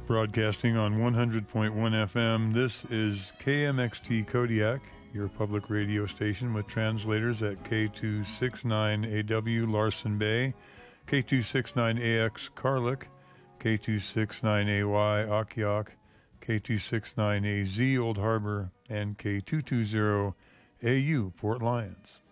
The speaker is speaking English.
Broadcasting on 100.1 FM, this is KMXT Kodiak, your public radio station with translators at K269AW Larson Bay, K269AX Carlick, K269AY Akiak, K269AZ Old Harbor, and K220AU Port Lions.